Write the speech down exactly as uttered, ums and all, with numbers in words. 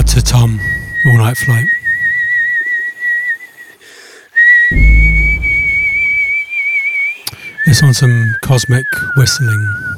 out to Tom, All Night Flight. This on some cosmic whistling.